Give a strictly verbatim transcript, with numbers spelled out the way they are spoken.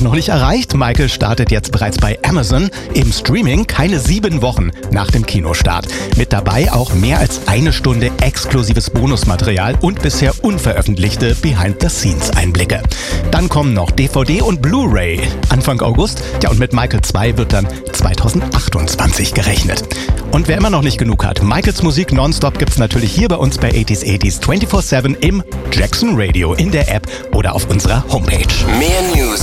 noch nicht erreicht? Michael startet jetzt bereits bei Amazon im Streaming keine sieben Wochen nach dem Kinostart. Mit dabei auch mehr als eine Stunde exklusives Bonusmaterial und bisher unveröffentlichte Behind-the-Scenes-Einblicke. Dann kommen noch D V D und Blu-ray Anfang August. Ja, und mit Michael zwei wird dann zweitausendachtundzwanzig gerechnet. Und wer immer noch nicht genug hat, Michaels Musik nonstop gibt's natürlich hier bei uns bei achtziger achtzig vierundzwanzig sieben im Jackson Radio, in der App oder auf unserer Homepage. Mehr News